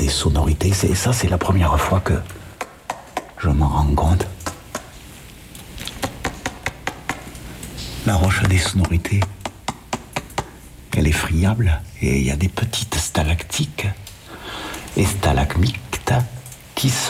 sonorités. C'est la première fois que je m'en rends compte. La roche des sonorités, elle est friable et il y a des petites stalactiques et stalagmites qui se